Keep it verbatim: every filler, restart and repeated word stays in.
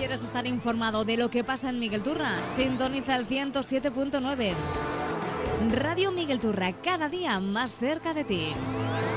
¿Quieres estar informado de lo que pasa en Miguel Turra? Sintoniza el ciento siete punto nueve. Radio Miguel Turra, cada día más cerca de ti.